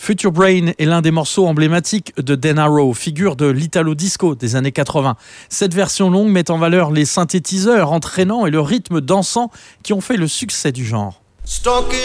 Future Brain est l'un des morceaux emblématiques de Dan Arrow, figure de l'Italo Disco des années 80. Cette version longue met en valeur les synthétiseurs entraînants et le rythme dansant qui ont fait le succès du genre.